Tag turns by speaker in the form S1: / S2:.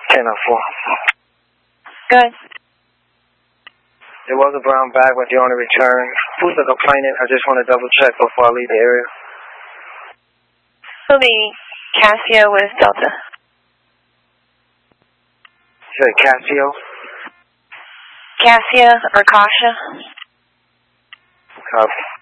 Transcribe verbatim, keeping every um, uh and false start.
S1: ten oh four.
S2: Good.
S1: There was a brown bag with the owner returned. Who's the complainant? I just want to double check before I leave the area.
S2: It'll be Casio with Delta.
S1: You said Casio?
S2: Cassia or Kasha?
S1: Copy.